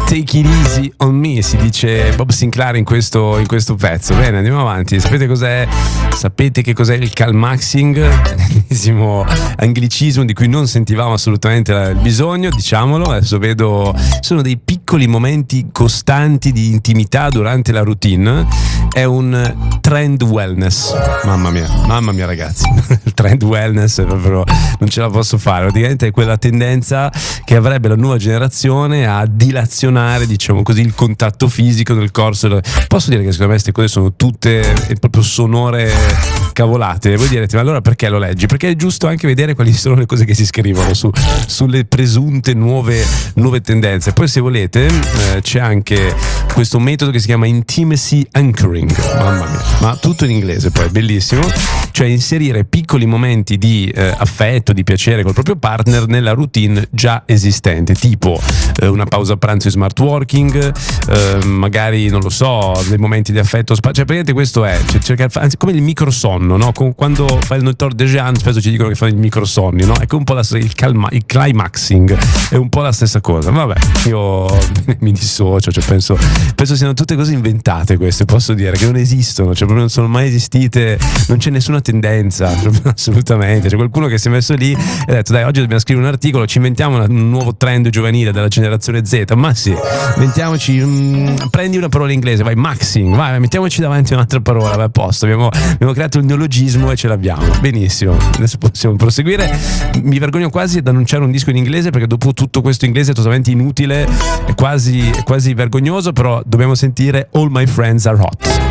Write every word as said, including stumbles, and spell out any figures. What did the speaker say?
Take it easy on me, si dice Bob Sinclair in questo, in questo pezzo. Bene, andiamo avanti. Sapete cos'è? Sapete che cos'è il calmaxing? L'ennesimo anglicismo di cui non sentivamo assolutamente il bisogno, diciamolo. Adesso vedo, sono dei piccoli momenti costanti di intimità durante la routine. È un trend wellness. Mamma mia, mamma mia ragazzi, il trend wellness è proprio, non ce la posso fare. Praticamente è quella tendenza che avrebbe la nuova generazione a dilazionare, diciamo così, il contatto fisico nel corso. Posso dire che secondo me queste cose sono tutte proprio sonore cavolate. Voi direte, ma allora perché lo leggi? Perché è giusto anche vedere quali sono le cose che si scrivono su, sulle presunte nuove, nuove tendenze. Poi se volete eh, c'è anche questo metodo che si chiama intimacy anchoring, mamma mia, ma tutto in inglese, poi bellissimo. Cioè inserire piccoli momenti di eh, affetto, di piacere col proprio partner nella routine già esistente, tipo eh, una pausa pranzo in smart working, eh, magari non lo so, dei momenti di affetto, cioè praticamente questo è, cioè, cercare, anzi, come il microsonno, no? Con, quando fai il Doctor Dejean spesso ci dicono che fanno i microsonni, no? Ecco un po' la, il, calma, il climaxing è un po' la stessa cosa. Vabbè, io mi dissocio, cioè penso, penso siano tutte cose inventate queste, posso dire che non esistono, cioè proprio non sono mai esistite, non c'è nessuna tendenza, assolutamente. C'è qualcuno che si è messo lì e ha detto dai, oggi dobbiamo scrivere un articolo, ci inventiamo una, un nuovo trend giovanile della generazione Z. Ma sì, inventiamoci, mh, prendi una parola inglese, vai, maxing, vai, mettiamoci davanti un'altra parola, vai, a posto, abbiamo, abbiamo creato il neologismo e ce l'abbiamo, benissimo. Adesso possiamo proseguire. Mi vergogno quasi ad annunciare un disco in inglese perché dopo tutto questo inglese è totalmente inutile, è quasi, è quasi vergognoso, però dobbiamo sentire All My Friends Are Hot.